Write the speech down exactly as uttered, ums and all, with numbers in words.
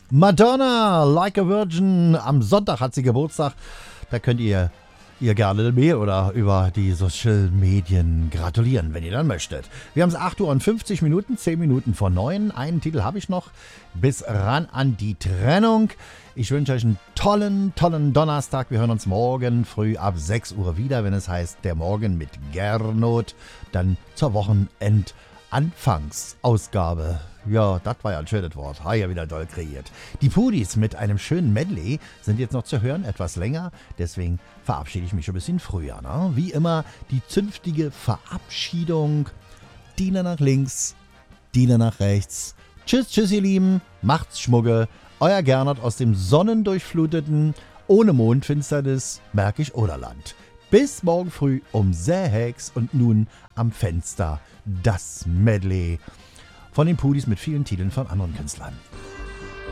Madonna, Like a Virgin. Am Sonntag hat sie Geburtstag. Da könnt ihr ihr gerne eine Mail oder über die Social Medien gratulieren, wenn ihr dann möchtet. Wir haben es acht Uhr und fünfzig Minuten, zehn Minuten vor neun. Einen Titel habe ich noch. Bis ran an die Trennung. Ich wünsche euch einen tollen, tollen Donnerstag. Wir hören uns morgen früh ab sechs Uhr wieder, wenn es heißt Der Morgen mit Gernot. Dann zur Wochenendanfangsausgabe. Ja, das war ja ein schönes Wort. Ha, ja wieder doll kreiert. Die Pudis mit einem schönen Medley sind jetzt noch zu hören, etwas länger. Deswegen verabschiede ich mich schon ein bisschen früher. Ne? Wie immer die zünftige Verabschiedung. Diener nach links, Diener nach rechts. Tschüss, tschüss ihr Lieben. Macht's Schmugge. Euer Gernot aus dem sonnendurchfluteten, ohne Mondfinsternis Märkisch-Oderland. Bis morgen früh um sechs und nun am Fenster das Medley von den Pudis mit vielen Titeln von anderen Künstlern.